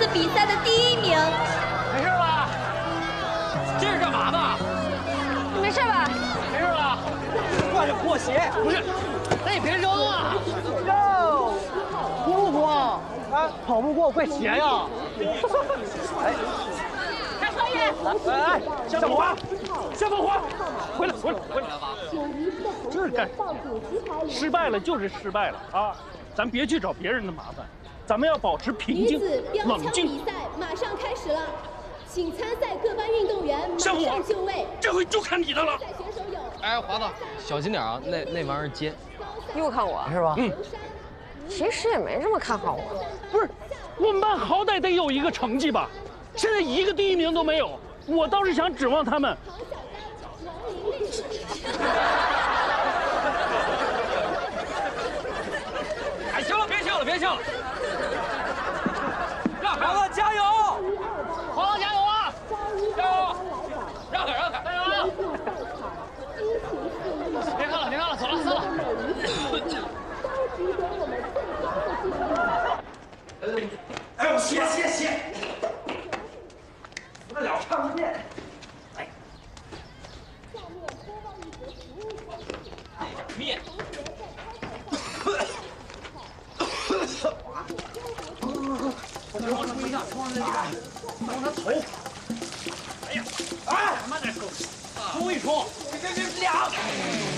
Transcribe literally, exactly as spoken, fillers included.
比赛的第一名。 没事吧？这是干嘛呢？ 没事吧？ 没事吧？ 挂着破鞋， 不是，那你别扔啊！ 哟，不慌，啊，跑不过我怪鞋呀。哎， 大少爷， 来来，夏风华， 夏风华，回来回来回来！这是干什么？失败了就是失败了啊！咱别去找别人的麻烦，咱们要保持平静、冷静。 比赛马上开始了，请参赛各班运动员马上就位。 这回就看你的了。 选手有。 哎，华子，小心点啊，那那玩意儿尖。 又看我是吧？ 嗯。 其实也没这么看好我。 不是，我们班好歹得有一个成绩吧？现在一个第一名都没有，我倒是想指望他们。 哎，行了，别笑了，别笑了。让开， 华子加油！ 华子加油啊！加油！让开，让开，加油啊！别看了，别看了，走了，走了。 哎呦，歇歇歇！死得了看不见。哎。 面。往上冲一下，冲上这个，往他头。哎呀，哎，慢点冲，冲一冲，别别别，俩。